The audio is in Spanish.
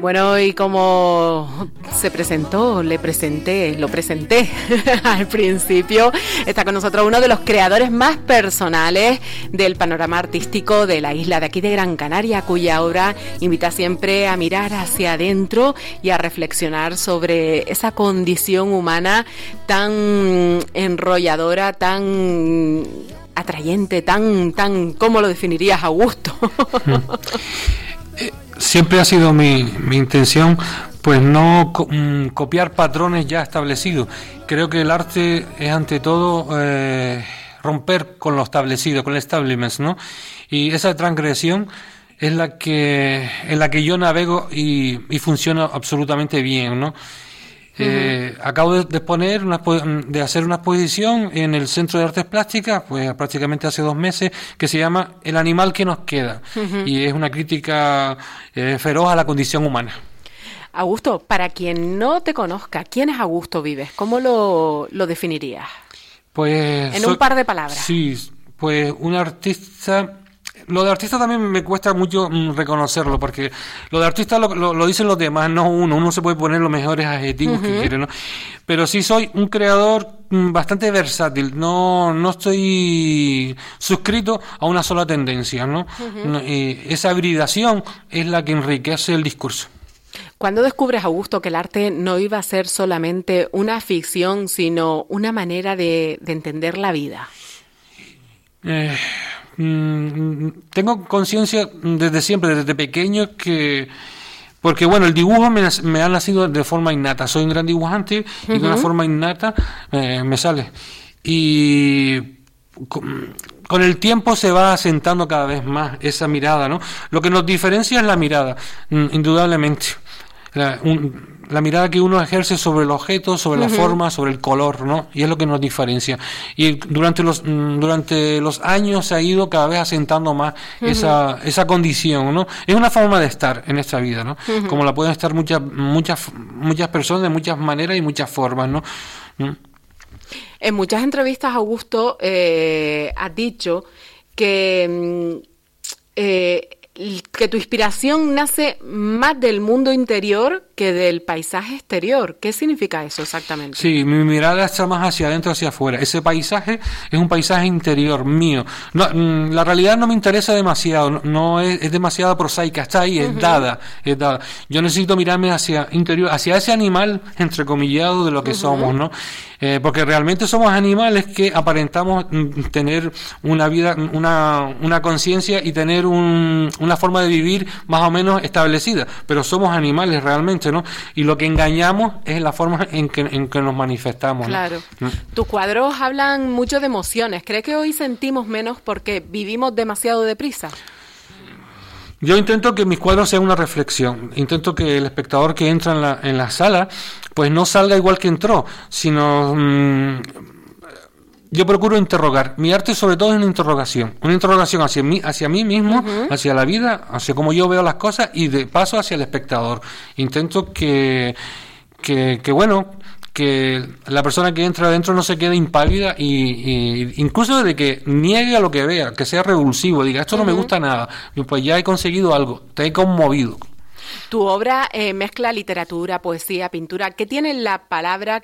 Bueno, y como se presentó, lo presenté al principio, está con nosotros uno de los creadores más personales del panorama artístico de la isla de aquí de Gran Canaria, cuya obra invita siempre a mirar hacia adentro y a reflexionar sobre esa condición humana tan enrolladora, tan atrayente, tan, ¿cómo lo definirías, Augusto? Siempre ha sido mi intención, pues no copiar patrones ya establecidos. Creo que el arte es ante todo romper con lo establecido, con el establishment, ¿no? Y esa transgresión es en la que yo navego y funciona absolutamente bien, ¿no? Acabo de hacer una exposición en el Centro de Artes Plásticas, pues prácticamente hace 2 meses, que se llama El animal que nos queda, y es una crítica feroz a la condición humana. Augusto, para quien no te conozca, ¿quién es Augusto Vives? ¿Cómo lo definirías? Pues en un par de palabras. Sí, pues un artista. Lo de artista también me cuesta mucho reconocerlo, porque lo de artista lo dicen los demás, no uno se puede poner los mejores adjetivos que quiere, ¿no? Pero sí soy un creador bastante versátil, no estoy suscrito a una sola tendencia, ¿no? Esa hibridación es la que enriquece el discurso. ¿Cuándo descubres, Augusto, que el arte no iba a ser solamente una ficción, sino una manera de entender la vida? Tengo conciencia desde siempre, desde pequeño, porque bueno, el dibujo me ha nacido de forma innata. Soy un gran dibujante y de una forma innata me sale. Y con el tiempo se va asentando cada vez más esa mirada, ¿no? Lo que nos diferencia es la mirada, indudablemente. La mirada que uno ejerce sobre el objeto, sobre la forma, sobre el color, ¿no? Y es lo que nos diferencia. Y durante los años se ha ido cada vez asentando más esa condición, ¿no? Es una forma de estar en esta vida, ¿no? Como la pueden estar muchas personas de muchas maneras y muchas formas, ¿no? En muchas entrevistas, Augusto, has dicho que tu inspiración nace más del mundo interior que del paisaje exterior. ¿Qué significa eso exactamente? Sí, mi mirada está más hacia adentro, hacia afuera. Ese paisaje es un paisaje interior mío. No, la realidad no me interesa demasiado, no es demasiado prosaica, está ahí, es dada. Yo necesito mirarme hacia interior, hacia ese animal entrecomillado de lo que somos, ¿no? Porque realmente somos animales que aparentamos tener una vida, una conciencia y tener una forma de vivir más o menos establecida, pero somos animales realmente, ¿no? Y lo que engañamos es la forma en que nos manifestamos, ¿no? Claro. Tus cuadros hablan mucho de emociones. ¿Crees que hoy sentimos menos porque vivimos demasiado deprisa? Yo intento que mis cuadros sean una reflexión, intento que el espectador que entra en la sala pues no salga igual que entró, sino yo procuro interrogar. Mi arte sobre todo es una interrogación hacia mí mismo, hacia la vida, hacia cómo yo veo las cosas y de paso hacia el espectador. Intento que la persona que entra adentro no se quede impávida y incluso de que niegue a lo que vea, que sea revulsivo, diga esto no me gusta nada, pues ya he conseguido algo, te he conmovido. Tu obra mezcla literatura, poesía, pintura. ¿Qué tiene la palabra